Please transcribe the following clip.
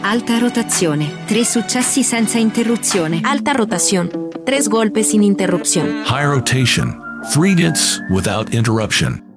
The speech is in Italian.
Alta rotazione, 3 successi senza interruzione. Alta rotación, 3 golpes sin interrupción. High rotation, 3 hits without interruption.